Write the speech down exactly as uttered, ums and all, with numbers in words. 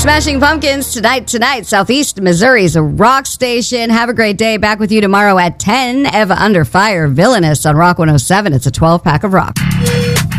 Smashing Pumpkins tonight, tonight. Southeast Missouri's a rock station. Have a great day. Back with you tomorrow at ten. Eva Under Fire, Villainous on Rock one oh seven. It's a twelve pack of rock.